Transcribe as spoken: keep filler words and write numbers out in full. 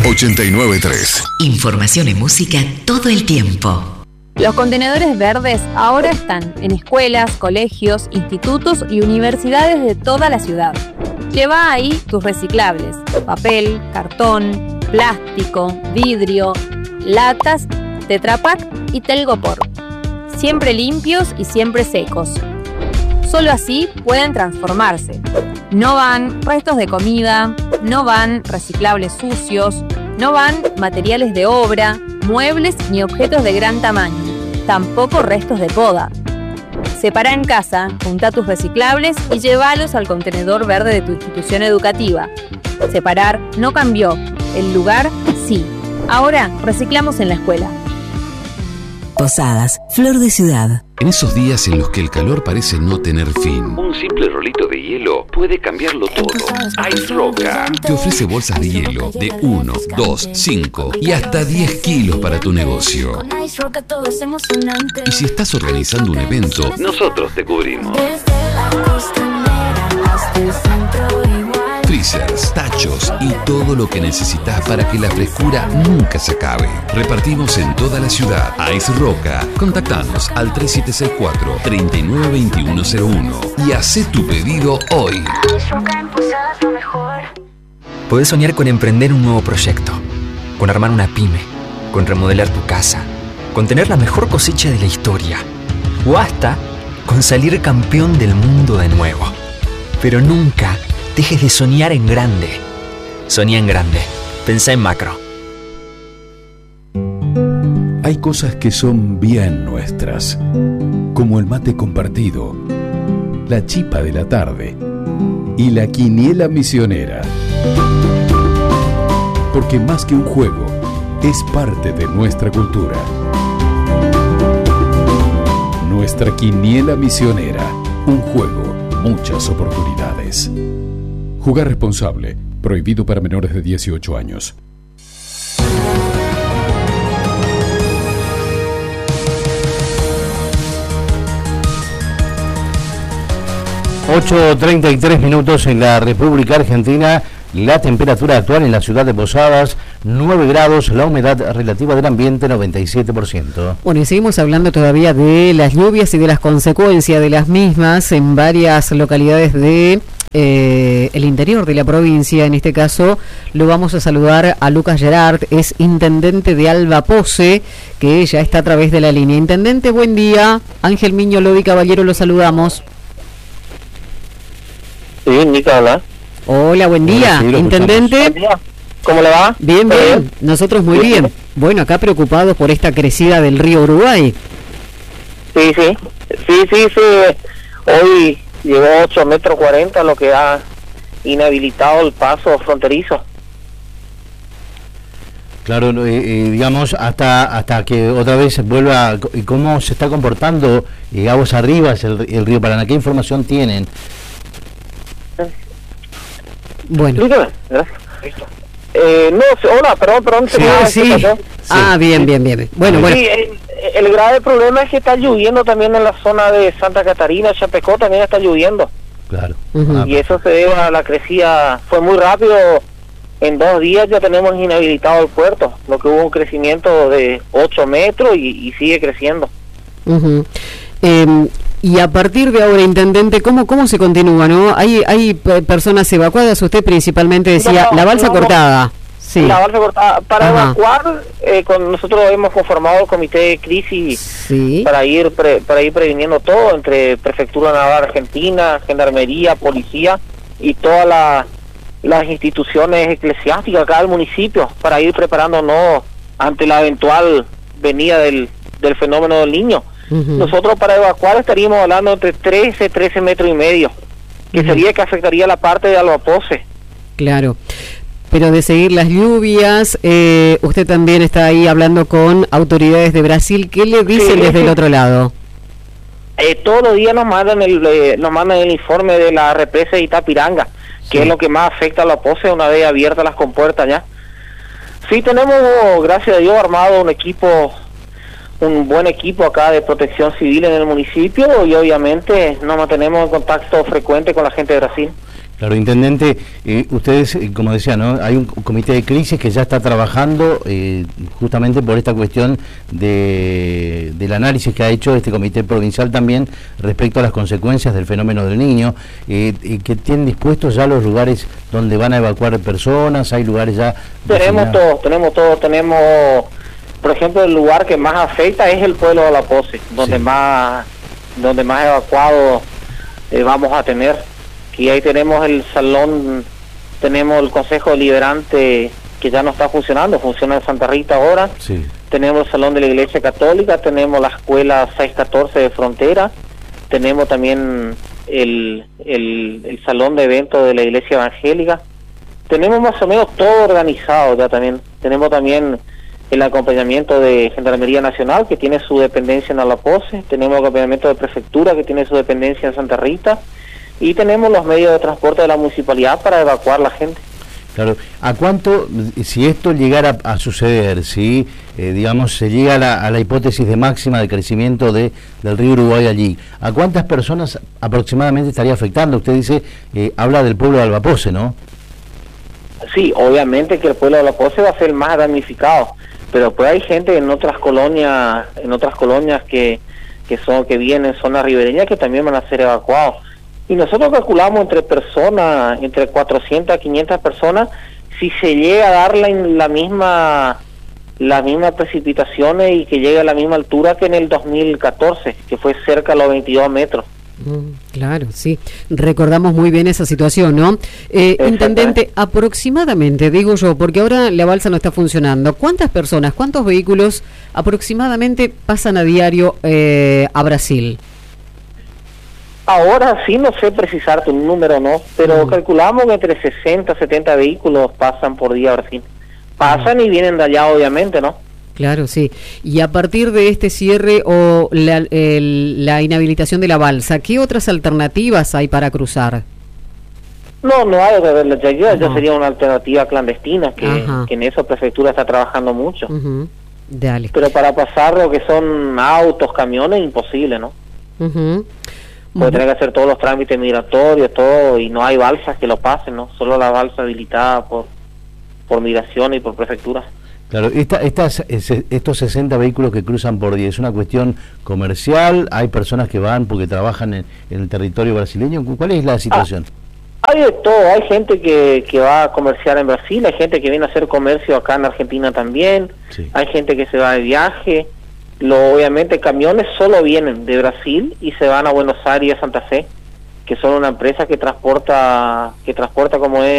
ochenta y nueve punto tres. Información y música todo el tiempo. Los contenedores verdes ahora están en escuelas, colegios, institutos y universidades de toda la ciudad. Lleva ahí tus reciclables: papel, cartón, plástico, vidrio, latas, Tetra Pak y Telgopor. Siempre limpios y siempre secos. Solo así pueden transformarse. No van restos de comida, no van reciclables sucios, no van materiales de obra, muebles ni objetos de gran tamaño, tampoco restos de poda. Separa en casa, junta tus reciclables y llévalos al contenedor verde de tu institución educativa. Separar no cambió, el lugar sí. Ahora reciclamos en la escuela. Posadas, Flor de Ciudad. En esos días en los que el calor parece no tener fin, un simple rolito de hielo puede cambiarlo todo. Ice Roca te ofrece bolsas de hielo de uno, dos, cinco y hasta diez kilos para tu negocio. Y si estás organizando un evento, nosotros te cubrimos. Freezers, tachos y todo lo que necesitas para que la frescura nunca se acabe. Repartimos en toda la ciudad. Ice Roca. Contactanos al tres siete seis cuatro, tres nueve dos uno cero uno y haz tu pedido hoy. Podés soñar con emprender un nuevo proyecto, con armar una pyme, con remodelar tu casa, con tener la mejor cosecha de la historia o hasta con salir campeón del mundo de nuevo. Pero nunca dejes de soñar en grande. Soñá en grande. Pensá en macro. Hay cosas que son bien nuestras, como el mate compartido, la chipa de la tarde y la quiniela misionera. Porque más que un juego, es parte de nuestra cultura. Nuestra quiniela misionera, un juego, muchas oportunidades. Jugar responsable. Prohibido para menores de dieciocho años. ocho treinta y tres minutos en la República Argentina. La temperatura actual en la ciudad de Posadas, nueve grados, la humedad relativa del ambiente, noventa y siete por ciento. Bueno, y seguimos hablando todavía de las lluvias y de las consecuencias de las mismas en varias localidades de eh, el interior de la provincia. En este caso lo vamos a saludar a Lucas Gerard, es intendente de Alba Pose, que ya está a través de la línea. Intendente, buen día. Ángel Miño Lodi Caballero, lo saludamos. Sí, Nicolás. Hola, buen día, sí, intendente. Buen día. ¿Cómo le va? Bien, bien, nosotros muy bien. Bueno, acá preocupados por esta crecida del río Uruguay. Sí, sí, sí, sí, sí. Hoy llegó ocho metros cuarenta, lo que ha inhabilitado el paso fronterizo. Claro, eh, eh, digamos, hasta hasta que otra vez vuelva. ¿Cómo se está comportando eh, aguas arriba el, el río Paraná? ¿Qué información tienen? Bueno. Gracias. Eh, no, hola, perdón, perdón. Sí, sí. sí. Ah, bien, bien, bien. Bueno, sí, bueno. El, el grave problema es que está lloviendo también en la zona de Santa Catarina, Chapecó, también está lloviendo. Claro. Uh-huh. Y eso se debe a la crecida, fue muy rápido. En dos días ya tenemos inhabilitado el puerto, lo que hubo un crecimiento de ocho metros y, y sigue creciendo. Uh-huh. Eh, y a partir de ahora, intendente, ¿cómo cómo se continúa, no? Hay hay personas evacuadas, usted principalmente decía, no, no, la balsa no, cortada. No. Sí. La balsa cortada. Para Ajá. evacuar, eh, con nosotros hemos conformado el comité de crisis sí. para ir pre, para ir previniendo todo, entre Prefectura Naval Argentina, Gendarmería, Policía y todas la, las instituciones eclesiásticas acá del municipio, para ir preparándonos ante la eventual venida del, del fenómeno del Niño. Uh-huh. Nosotros para evacuar estaríamos hablando entre trece, trece metros y medio, que uh-huh. sería que afectaría la parte de Alba Pose. Claro, pero de seguir las lluvias, eh, usted también está ahí hablando con autoridades de Brasil. ¿Qué le dicen sí, desde sí. el otro lado? Eh, todos los días nos mandan el eh, nos mandan el informe de la represa de Itapiranga, que sí. es lo que más afecta a Alba Pose una vez abiertas las compuertas ya. Sí, tenemos, gracias a Dios, armado un equipo un buen equipo acá de protección civil en el municipio y obviamente nos mantenemos en contacto frecuente con la gente de Brasil. Claro, intendente, eh, ustedes, eh, como decía, ¿no? Hay un comité de crisis que ya está trabajando eh, justamente por esta cuestión de, del análisis que ha hecho este comité provincial también respecto a las consecuencias del fenómeno del Niño, eh, y que tienen dispuestos ya los lugares donde van a evacuar personas, hay lugares ya... Tenemos todo, tenemos todo, tenemos, por ejemplo, el lugar que más afecta es el pueblo de La Pose, donde sí. más, donde más evacuados eh, vamos a tener. Y ahí tenemos el salón, tenemos el Consejo Deliberante que ya no está funcionando, funciona en Santa Rita ahora. Sí. Tenemos el Salón de la Iglesia Católica, tenemos la Escuela seiscientos catorce de Frontera, tenemos también el, el, el Salón de Eventos de la Iglesia Evangélica. Tenemos más o menos todo organizado ya también. Tenemos también el acompañamiento de Gendarmería Nacional, que tiene su dependencia en Alapose, tenemos el acompañamiento de Prefectura, que tiene su dependencia en Santa Rita, y tenemos los medios de transporte de la municipalidad para evacuar la gente. Claro, ¿a cuánto, si esto llegara a suceder, si eh, digamos se llega a la, a la hipótesis de máxima de crecimiento de, del río Uruguay allí, ¿a cuántas personas aproximadamente estaría afectando? Usted dice, eh, habla del pueblo de Alapose, ¿no? Sí, obviamente que el pueblo de Alapose va a ser el más damnificado, pero pues hay gente en otras colonias, en otras colonias que, que son que vienen en zonas ribereñas que también van a ser evacuados. Y nosotros calculamos entre personas, entre cuatrocientas a quinientas personas, si se llega a dar la, la misma las mismas precipitaciones y que llegue a la misma altura que en el dos mil catorce, que fue cerca de los veintidós metros. Mm, claro, sí. Recordamos muy bien esa situación, ¿no? Eh, intendente, aproximadamente, digo yo, porque ahora la balsa no está funcionando, ¿cuántas personas, cuántos vehículos aproximadamente pasan a diario eh, a Brasil? Ahora sí no sé precisarte un número, no, pero uh-huh. calculamos que entre sesenta, setenta vehículos pasan por día a Brasil. Pasan uh-huh. y vienen de allá, obviamente, ¿no? Claro, sí. Y a partir de este cierre o la, el, la inhabilitación de la balsa, ¿qué otras alternativas hay para cruzar? No, no hay otra alternativa, ya sería una alternativa clandestina, que, uh-huh. que en eso Prefectura está trabajando mucho. Uh-huh. Dale. Pero para pasar lo que son autos, camiones, imposible, ¿no? Uh-huh. Puede tener que hacer todos los trámites migratorios, todo, y no hay balsas que lo pasen, ¿no? Solo la balsa habilitada por por migración y por prefectura. Claro, esta, estas, estos sesenta vehículos que cruzan por día, ¿es una cuestión comercial? ¿Hay personas que van porque trabajan en, en el territorio brasileño? ¿Cuál es la situación? Ah, hay de todo, hay gente que, que va a comerciar en Brasil, hay gente que viene a hacer comercio acá en Argentina también, sí. Hay gente que se va de viaje. Lo, obviamente camiones solo vienen de Brasil y se van a Buenos Aires y a Santa Fe, que son una empresa que transporta que transporta como es